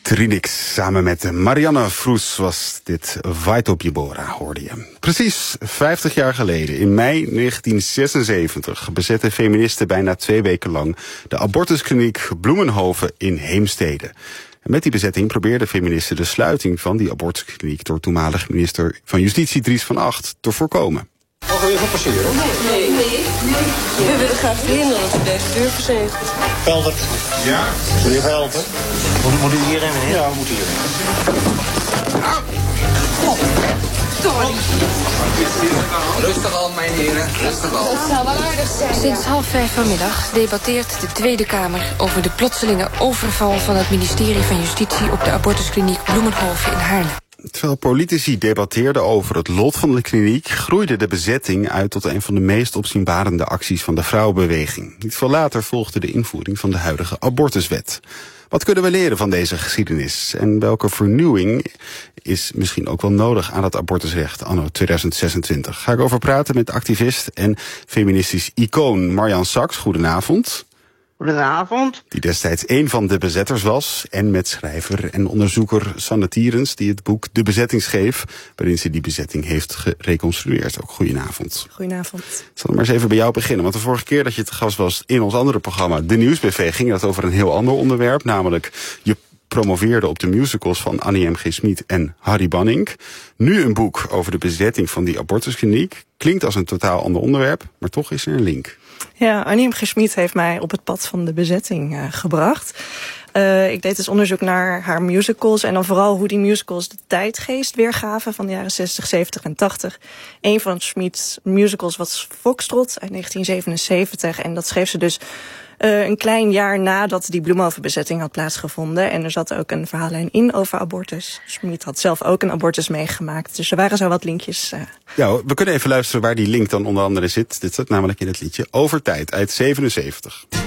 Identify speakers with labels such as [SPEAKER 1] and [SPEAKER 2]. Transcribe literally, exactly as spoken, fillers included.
[SPEAKER 1] Trinix, samen met Marianne Vroes was dit Vaito Pibora, hoorde je. Precies vijftig jaar geleden, in mei negentien zesenzeventig, bezetten feministen bijna twee weken lang de abortuskliniek Bloemenhoven in Heemstede. En met die bezetting probeerden feministen de sluiting van die abortuskliniek door toenmalig minister van Justitie Dries van Agt te voorkomen.
[SPEAKER 2] Mogen we even passeren?
[SPEAKER 3] Nee, nee, nee. We willen graag verhinderen dat u deze deur verzegelt.
[SPEAKER 2] Pelder. Ja? Wil je even helpen?
[SPEAKER 4] Moet, moet u hierin, meneer?
[SPEAKER 2] Ja, we moeten hierin.
[SPEAKER 3] Sorry.
[SPEAKER 5] Rustig al, mijn heren. Rustig al.
[SPEAKER 3] Dat zou wel aardig zijn.
[SPEAKER 6] Sinds half vijf vanmiddag debatteert de Tweede Kamer over de plotselinge overval van het ministerie van Justitie op de abortuskliniek Bloemenhoven in Haarlem.
[SPEAKER 1] Terwijl politici debatteerden over het lot van de kliniek, groeide de bezetting uit tot een van de meest opzienbarende acties van de vrouwenbeweging. Niet veel later volgde de invoering van de huidige abortuswet. Wat kunnen we leren van deze geschiedenis? En welke vernieuwing is misschien ook wel nodig aan het abortusrecht anno tweeduizend zesentwintig? Ga ik over praten met activist en feministisch icoon Marjan Saks. Goedenavond.
[SPEAKER 7] Goedenavond.
[SPEAKER 1] Die destijds een van de bezetters was. En met schrijver en onderzoeker Sanne Tierens, die het boek De Bezetting schreef, waarin ze die bezetting heeft gereconstrueerd. Ook goedenavond.
[SPEAKER 7] Goedenavond.
[SPEAKER 1] Ik zal maar eens even bij jou beginnen. Want de vorige keer dat je te gast was in ons andere programma, De Nieuws B V, ging dat over een heel ander onderwerp. Namelijk, je promoveerde op de musicals van Annie M G. Schmid en Harry Banning. Nu een boek over de bezetting van die abortuskliniek. Klinkt als een totaal ander onderwerp, maar toch is er een link.
[SPEAKER 7] Ja, Annie M G. Schmid heeft mij op het pad van de bezetting uh, gebracht. Uh, ik deed dus onderzoek naar haar musicals en dan vooral hoe die musicals de tijdgeest weergaven van de jaren zestig, zeventig en tachtig. Een van Schmid's musicals was Foxtrot uit negentien zevenenzeventig en dat schreef ze dus Uh, een klein jaar nadat die Bloemenhoven-bezetting had plaatsgevonden. En er zat ook een verhaallijn in over abortus. Schmid had zelf ook een abortus meegemaakt. Dus er waren zo wat linkjes. Uh...
[SPEAKER 1] Ja, we kunnen even luisteren waar die link dan onder andere zit. Dit zit namelijk in het liedje Over Tijd uit zevenenzeventig.